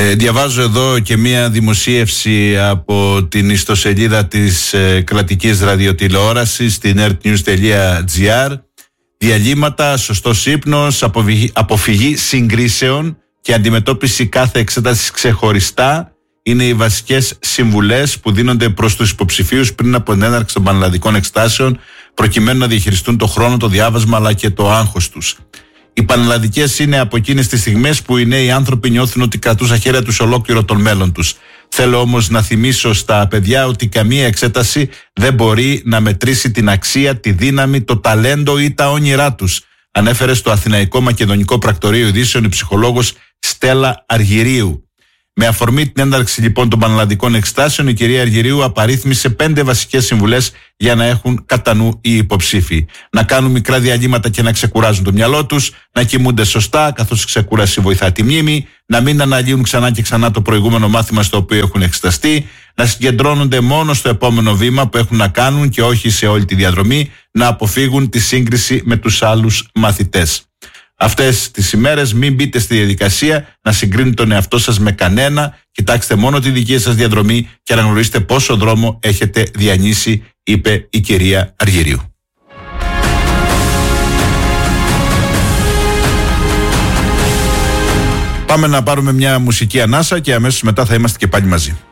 Διαβάζω εδώ και μία δημοσίευση από την ιστοσελίδα της κρατικής ραδιοτηλεόρασης, την earthnews.gr. Διαλύματα, σωστός ύπνος, αποφυγή συγκρίσεων και αντιμετώπιση κάθε εξέτασης ξεχωριστά είναι οι βασικές συμβουλές που δίνονται προς τους υποψηφίους πριν από την έναρξη των πανελλαδικών εξετάσεων, προκειμένου να διαχειριστούν το χρόνο, το διάβασμα αλλά και το άγχος τους. Οι πανελλαδικές είναι από εκείνες τις στιγμές που οι νέοι άνθρωποι νιώθουν ότι κρατούν στα χέρια τους ολόκληρο τον μέλλον τους. Θέλω όμως να θυμίσω στα παιδιά ότι καμία εξέταση δεν μπορεί να μετρήσει την αξία, τη δύναμη, το ταλέντο ή τα όνειρά τους, ανέφερε στο Αθηναϊκό Μακεδονικό Πρακτορείο Ειδήσεων η ψυχολόγος Στέλλα Αργυρίου. Με αφορμή την έναρξη λοιπόν των πανελλαδικών εξετάσεων, η κυρία Αργυρίου απαρίθμησε 5 βασικές συμβουλές για να έχουν κατά νου οι υποψήφοι. Να κάνουν μικρά διαλύματα και να ξεκουράζουν το μυαλό τους, να κοιμούνται σωστά, καθώς η ξεκούραση βοηθά τη μνήμη, να μην αναλύουν ξανά και ξανά το προηγούμενο μάθημα στο οποίο έχουν εξεταστεί, να συγκεντρώνονται μόνο στο επόμενο βήμα που έχουν να κάνουν και όχι σε όλη τη διαδρομή, να αποφύγουν τη σύγκριση με τους άλλους μαθητές. Αυτές τις ημέρες μην μπείτε στη διαδικασία να συγκρίνετε τον εαυτό σας με κανένα. Κοιτάξτε μόνο τη δική σας διαδρομή και αναγνωρίστε πόσο δρόμο έχετε διανύσει, είπε η κυρία Αργυρίου. Πάμε να πάρουμε μια μουσική ανάσα και αμέσως μετά θα είμαστε και πάλι μαζί.